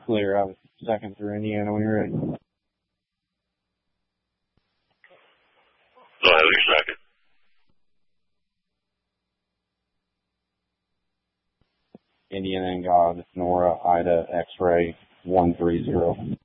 Clear. I was second through Indiana when you're ready. Go ahead, you're second. Indiana and God, Nora, Ida, X-ray, 130.